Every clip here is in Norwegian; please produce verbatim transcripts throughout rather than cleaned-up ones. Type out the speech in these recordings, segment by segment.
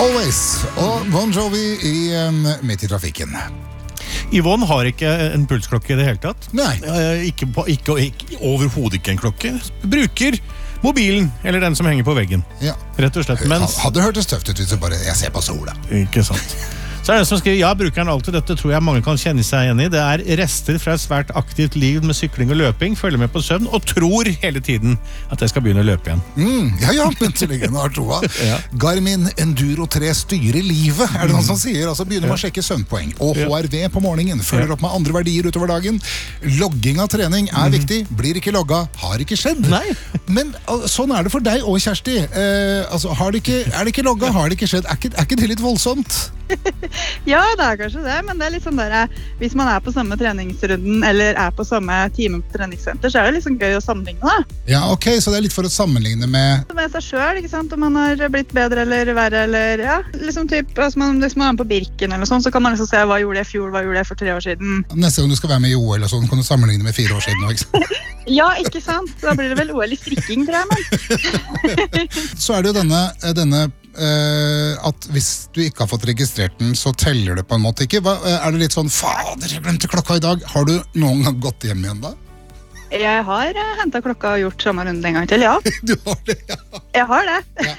Always og Bon Jovi i um, Midt i trafikken. Yvonne har ikke en pulsklokke i det hele tatt. Nei. Ikke, på, ikke, ikke overhodet ikke en klokke. Bruker mobilen, eller den som henger på veggen. Ja. Rett og slett. Mens, hadde hørtes tøft ut hvis du bare, jeg ser på sola. Ikke sant. Så er det en som skriver, ja, bruker han alltid dette, tror jeg mange kan kjenne seg igjen i. Det er rester fra et svært aktivt liv med sykling og løping, følger med på søvn, og tror hele tiden at jeg skal begynne å løpe igjen. Mm, ja, ja, men så lenge har troa. Ja. Garmin Enduro tre styrer livet, er det noen som sier. Altså begynner med å sjekke søvnpoeng, og H R V på morgenen, følger opp med andre verdier utover dagen. Logging av trening er mm. viktig, blir ikke logga, har ikke skjedd. Nei. Men sånn er det for deg og Kjersti. Eh, altså, har det ikke, er det ikke logga, har det ikke skjedd? Er ikke, er ikke det litt voldsomt? Ja, det er kanskje det, men det er litt sånn der, hvis man er på samme treningsrunden eller er på samme time på treningssenter, så er det litt sånn gøy å sammenligne da. Ja, ok, så det er litt for å sammenligne med... Med seg selv, ikke sant? Om man har blitt bedre eller verre, eller ja, liksom typ, altså man, hvis man er på Birken eller sånn, så kan man liksom se hva gjorde jeg i fjor, hva gjorde jeg for tre år siden. Neste gang du skal være med i O L og sånn, kan du sammenligne med fire år siden nå, ikke sant? Ja, ikke sant? Da blir det vel O L i strikking, tror jeg, men. Så er det jo denne, denne Uh, at hvis du ikke har fått registrert den, så teller det på en måte ikke. Hva, uh, er det litt sånn, fader, jeg glemte klokka i dag. Har du noen gang gått hjem igjen da? Jeg har uh, hentet klokka og gjort samme runde en gang til, ja. Du har det, ja. Jeg har det. Ja.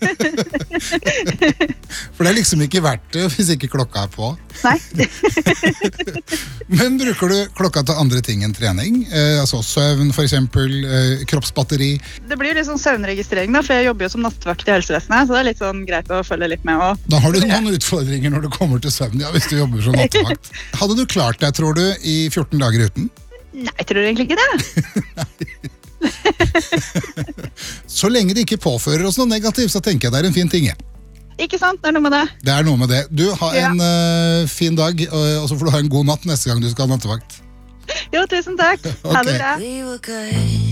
For det er liksom ikke verdt det hvis ikke klokka er på. Nei. Men bruker du klokka til andre ting enn trening? Eh, altså søvn for eksempel, eh, kroppsbatteri? Det blir jo litt sånn søvnregistrering da, for jeg jobber jo som nattvakt i helsevesenet, så det er litt sånn greit å følge litt med. Og... Da har du noen utfordringer når det kommer til søvn, ja, hvis du jobber som nattvakt. Hadde du klart deg, tror du, i fjorten dager uten? Nei, jeg tror egentlig ikke det. Så lenge det ikke påfører oss noe negativt, så tenker jeg det er en fin ting, ja. Ikke sant, det er noe med det. Det er noe med det. Du, ha en ja. uh, fin dag, og så får du ha en god natt neste gang du skal ha nattevakt. Jo, tusen takk. Okay. Ha det bra.